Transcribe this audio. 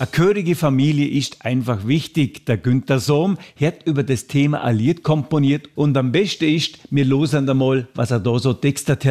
Eine gehörige Familie ist einfach wichtig. Der Günter Sohm hat über das Thema ein Lied komponiert und am besten ist, wir hören einmal, was er da so textet hat.